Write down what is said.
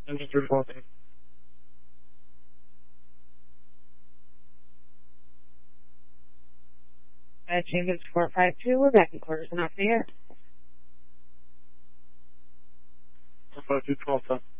Engine 314. Chambers 452, we're back in quarters and off the air. 452, 12 10.